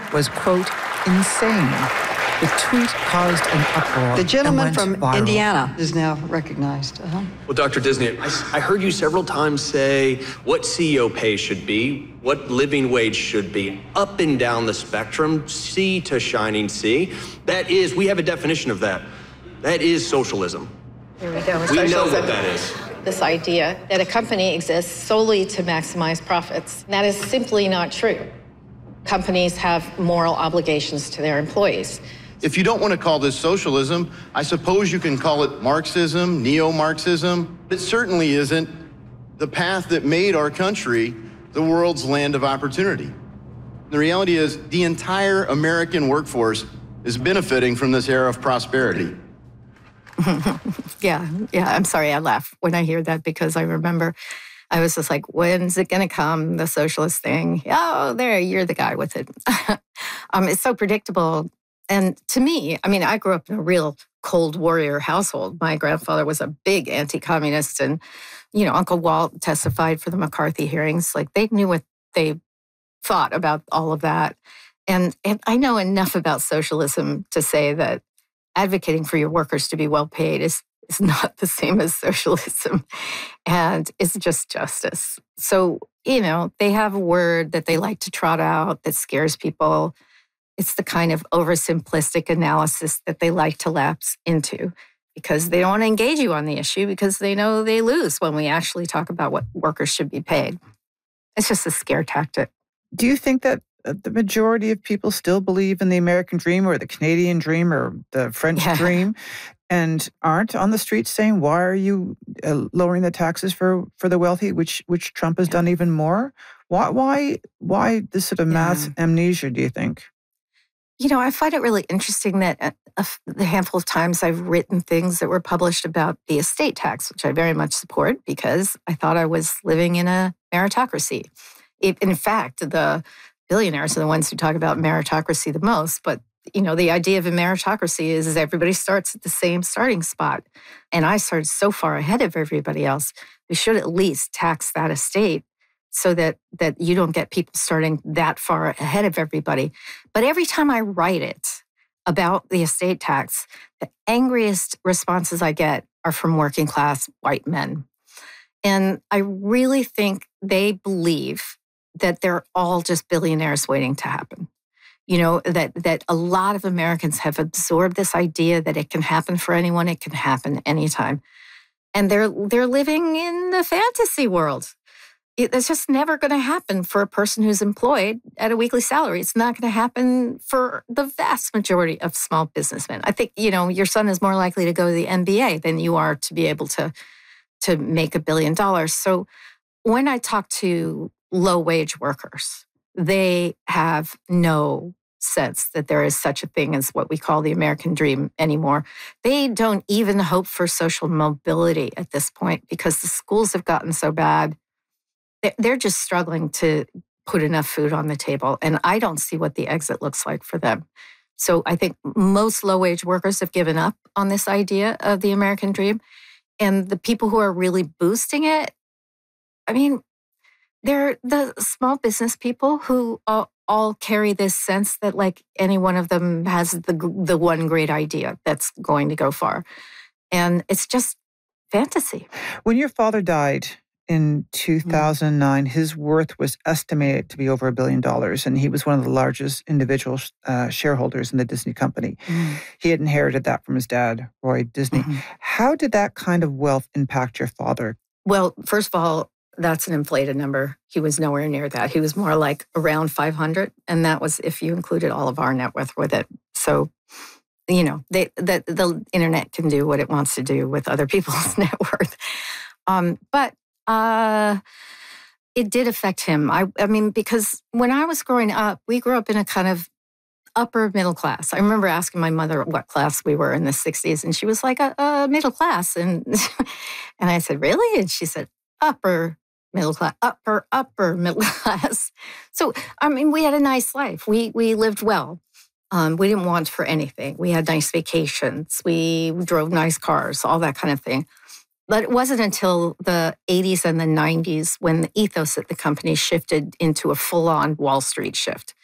was, quote, insane. The tweet caused an uproar. The gentleman from viral. Indiana is now recognized. Well, Dr. Disney, I heard you several times say what CEO pay should be, what living wage should be, up and down the spectrum, C to shining C. That is, we have a definition of that. That is socialism. Here we go. We know what that is. This idea that a company exists solely to maximize profits. That is simply not true. Companies have moral obligations to their employees. If you don't want to call this socialism, I suppose you can call it Marxism, neo-Marxism. It certainly isn't the path that made our country the world's land of opportunity. The reality is the entire American workforce is benefiting from this era of prosperity. Yeah, I'm sorry, I laugh when I hear that because I remember I was just like, when's it going to come, the socialist thing? Oh, there, you're the guy with it. It's so predictable. And to me, I mean, I grew up in a real Cold Warrior household. My grandfather was a big anti-communist and, Uncle Walt testified for the McCarthy hearings. Like, they knew what they thought about all of that. And I know enough about socialism to say that advocating for your workers to be well paid is not the same as socialism. And it's just justice. So, they have a word that they like to trot out that scares people. It's the kind of oversimplistic analysis that they like to lapse into because they don't want to engage you on the issue because they know they lose when we actually talk about what workers should be paid. It's just a scare tactic. Do you think that the majority of people still believe in the American dream or the Canadian dream or the French dream and aren't on the streets saying, why are you lowering the taxes for the wealthy, which Trump has done even more? Why this sort of mass amnesia, do you think? I find it really interesting that the handful of times I've written things that were published about the estate tax, which I very much support because I thought I was living in a meritocracy. In fact, the billionaires are the ones who talk about meritocracy the most, but the idea of a meritocracy is everybody starts at the same starting spot. And I started so far ahead of everybody else. We should at least tax that estate so that you don't get people starting that far ahead of everybody. But every time I write it about the estate tax, the angriest responses I get are from working class white men. And I really think they believe that they're all just billionaires waiting to happen. That a lot of Americans have absorbed this idea that it can happen for anyone, it can happen anytime. And they're living in the fantasy world. It's just never going to happen for a person who's employed at a weekly salary. It's not going to happen for the vast majority of small businessmen. I think, your son is more likely to go to the MBA than you are to be able to make $1 billion. So when I talk to low-wage workers, they have no sense that there is such a thing as what we call the American dream anymore. They don't even hope for social mobility at this point because the schools have gotten so bad. They're just struggling to put enough food on the table. And I don't see what the exit looks like for them. So I think most low-wage workers have given up on this idea of the American dream. And the people who are really boosting it, I mean, they're the small business people who all carry this sense that like any one of them has the one great idea that's going to go far. And it's just fantasy. When your father died in 2009, his worth was estimated to be over $1 billion, and he was one of the largest individual shareholders in the Disney company. He had inherited that from his dad, Roy Disney. How did that kind of wealth impact your father? Well, first of all, that's an inflated number. He was nowhere near that. He was more like around 500, and that was if you included all of our net worth with it. So, the internet can do what it wants to do with other people's net worth. But it did affect him. I mean, because when I was growing up, we grew up in a kind of upper middle class. I remember asking my mother what class we were in the 60s, and she was like, a middle class. And and I said, really? And she said, upper middle class, upper middle class. So, I mean, we had a nice life. We lived well. We didn't want for anything. We had nice vacations. We drove nice cars, all that kind of thing. But it wasn't until the 80s and the 90s when the ethos at the company shifted into a full-on Wall Street shift.